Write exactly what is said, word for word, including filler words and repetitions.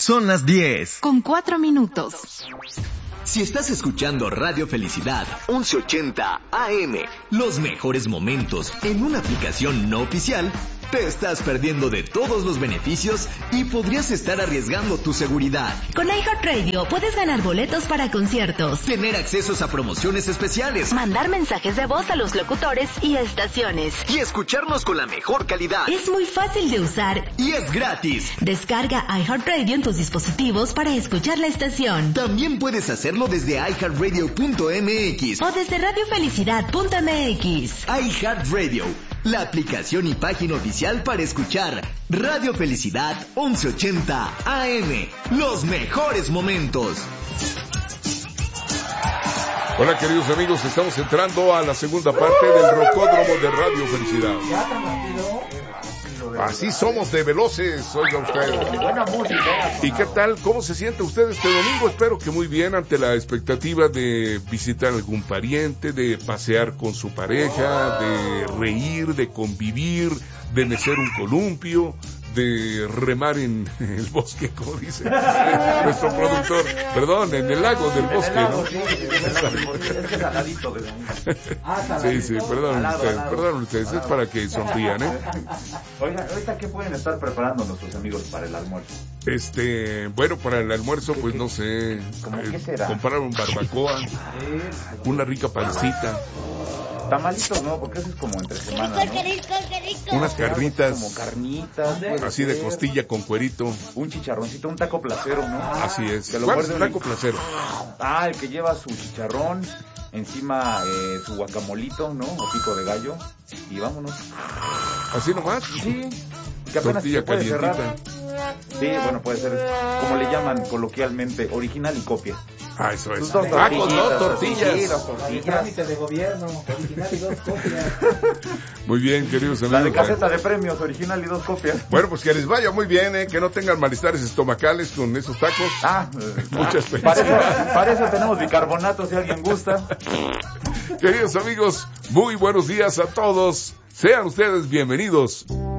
Son las diez. Con cuatro minutos. Si estás escuchando Radio Felicidad once ochenta A M, los mejores momentos en una aplicación no oficial, te estás perdiendo de todos los beneficios y podrías estar arriesgando tu seguridad. Con iHeartRadio puedes ganar boletos para conciertos, tener accesos a promociones especiales, mandar mensajes de voz a los locutores y estaciones, y escucharnos con la mejor calidad. Es muy fácil de usar y es gratis. Descarga iHeartRadio en tus dispositivos para escuchar la estación. También puedes hacerlo desde i heart radio punto m x o desde radio felicidad punto m x. iHeartRadio, la aplicación y página oficial para escuchar Radio Felicidad once ochenta A M. Los mejores momentos. Hola queridos amigos, estamos entrando a la segunda parte del Rocódromo de Radio Felicidad. ¿Ya tan rápido? Así somos de veloces, oiga usted. Buena música. ¿Y qué tal? ¿Cómo se siente usted este domingo? Espero que muy bien, ante la expectativa de visitar algún pariente, de pasear con su pareja, de reír, de convivir, de mecer un columpio, de remar en el bosque, como dice nuestro productor. Perdón, en el lago del bosque, ¿no? Sí, sí, perdón ustedes, perdón ustedes, es para que sonrían, ¿eh? Oigan, ahorita, ¿qué pueden estar preparando nuestros amigos para el almuerzo? Este, bueno, para el almuerzo, pues no sé, ¿Cómo eh, qué será? comprar un barbacoa, una rica pancita, tamalitos, ¿no? Porque eso es como entre semana, ¿no? unas carnitas, Como carnitas, puede así de ser. costilla con cuerito, Un chicharroncito, un taco placero, ¿no? así es. Que lo ¿Cuál es muerde el uno taco y- placero? Ah, el que lleva su chicharrón, encima eh, su guacamolito, ¿no? O pico de gallo. Y vámonos. Así nomás. Sí. Que apenas Tortilla se puede cerrar. calientita. Sí, bueno, puede ser, como le llaman coloquialmente, original y copia. Ah, eso es. Sus dos Ah, con dos tortillitas, tortillas. Sí, las tortillas. Trámite de gobierno, original y dos copias. Muy bien, queridos La de amigos. caseta de premios, original y dos copias. Bueno, pues que les vaya muy bien, ¿eh? Que no tengan malestares estomacales con esos tacos. Ah, eh, Muchas ah, para felicidades. eso, para eso tenemos bicarbonato, si alguien gusta. Queridos amigos, muy buenos días a todos. Sean ustedes bienvenidos